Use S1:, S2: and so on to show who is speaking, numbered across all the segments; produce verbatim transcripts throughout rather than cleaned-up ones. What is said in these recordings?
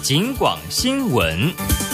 S1: 警广新闻。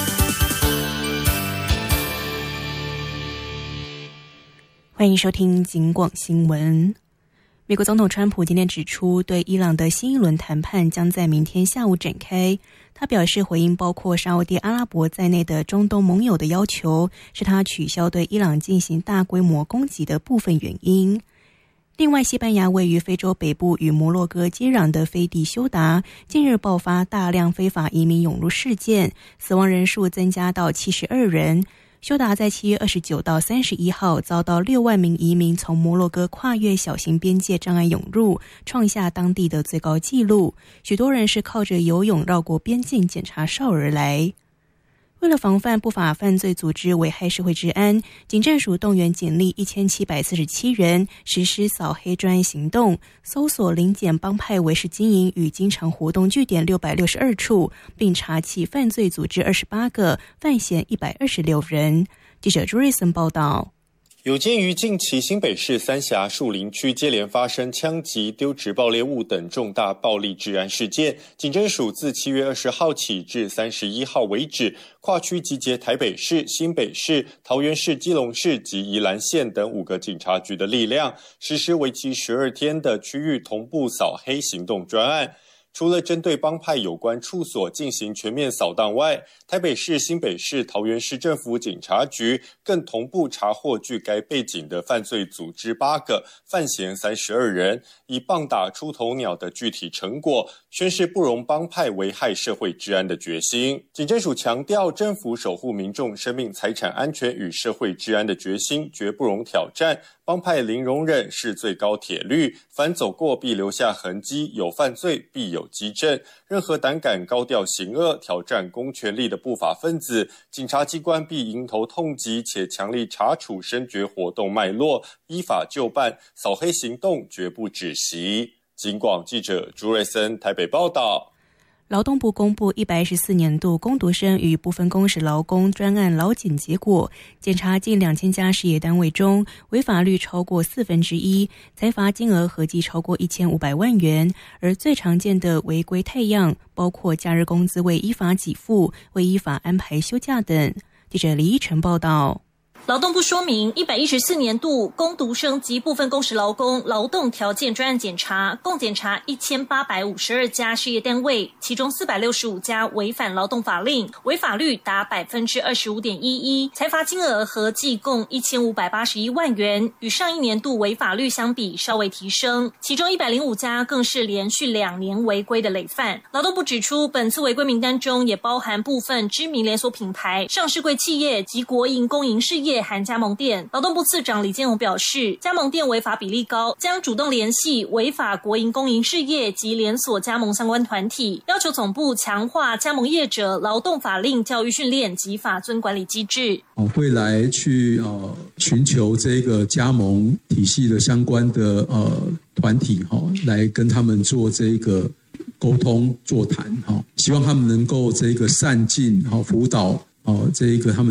S2: 欢迎收听警广新闻。美国总统川普今天指出，对伊朗的新一轮谈判将在明天下午展开。他表示，回应包括沙烏地阿拉伯在内的中东盟友的要求，是他取消对伊朗进行大规模攻击的部分原因。另外，西班牙位于非洲北部与摩洛哥接壤的飞地休达近日爆发大量非法移民涌入事件，死亡人数增加到七十二人。休达在七月二十九到三十一号遭到六万名移民从摩洛哥跨越小型边界障碍涌入，创下当地的最高纪录。许多人是靠着游泳绕过边境检查哨而来。为了防范不法犯罪组织危害社会治安，警政署动员警力一千七百四十七人实施扫黑专案行动，搜索临检帮派维持经营与经常活动据点六百六十二处，并查缉犯罪组织二十八个，犯嫌一百二十六人。记者朱瑞森报道。
S3: 有鉴于近期新北市三峡树林区接连发生枪击、丢掷爆裂物等重大暴力治安事件，警政署自七月二十号起至三十一号为止，跨区集结台北市、新北市、桃园市、基隆市及宜兰县等五个警察局的力量，实施为期十二天的区域同步扫黑行动专案。除了针对帮派有关处所进行全面扫荡外，台北市、新北市、桃园市政府警察局更同步查获具该背景的犯罪组织八个，犯嫌三十二人，以棒打出头鸟的具体成果，宣示不容帮派危害社会治安的决心。警政署强调，政府守护民众生命财产安全与社会治安的决心绝不容挑战，帮派零容忍是最高铁律，凡走过必留下痕迹，有犯罪必有基证。任何胆敢高调行恶、挑战公权力的不法分子，警察机关必迎头痛击，且强力查处，深掘活动脉络，依法就办，扫黑行动绝不止息。警广记者朱瑞森台北报道。
S2: 劳动部公布一百一十四年度工读生与部分工时劳工专案劳检结果，检查近两千家事业单位中，违法率超过四分之一，裁罚金额合计超过一千五百万元。而最常见的违规态样，包括假日工资未依法给付、未依法安排休假等。记者李依晨报道。
S4: 劳动部说明，一百一十四年度工读生及部分工时劳工劳动条件专案检查，共检查一千八百五十二家事业单位，其中四百六十五家违反劳动法令，违法率达百分之二十五点一一，裁罚金额合计共一千五百八十一万元，与上一年度违法率相比稍微提升。其中一百零五家更是连续两年违规的累犯。劳动部指出，本次违规名单中也包含部分知名连锁品牌、上市柜企业及国营公营事业含加盟店。劳动部次长李建宏表示，加盟店违法比例高，将主动联系违法国营公营事业及连锁加盟相关团体，要求总部强化加盟业者劳动法令教育训练及法遵管理机制。
S5: 会来去呃寻求这个加盟体系的相关的呃团体哈、哦，来跟他们做这个沟通座谈哈、哦，希望他们能够这个善尽哈、哦、辅导哦这个他们。